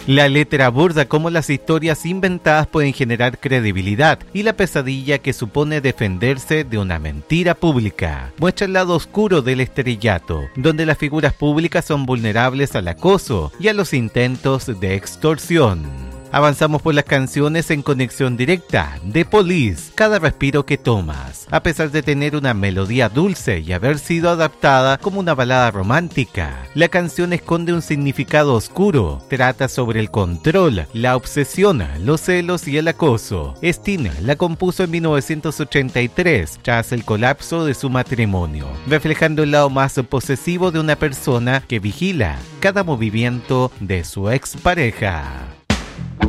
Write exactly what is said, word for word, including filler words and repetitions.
La letra aborda cómo las historias inventadas pueden generar credibilidad y la pesadilla que supone defenderse de una mentira pública. Muestra el lado oscuro del estrellato, donde las figuras públicas son vulnerables al acoso y a los intentos de extorsión. Avanzamos por las canciones en conexión directa. The Police, Cada respiro que tomas. A pesar de tener una melodía dulce y haber sido adaptada como una balada romántica, la canción esconde un significado oscuro. Trata sobre el control, la obsesión, los celos y el acoso. Sting la compuso en mil novecientos ochenta y tres, tras el colapso de su matrimonio, reflejando el lado más posesivo de una persona que vigila cada movimiento de su expareja.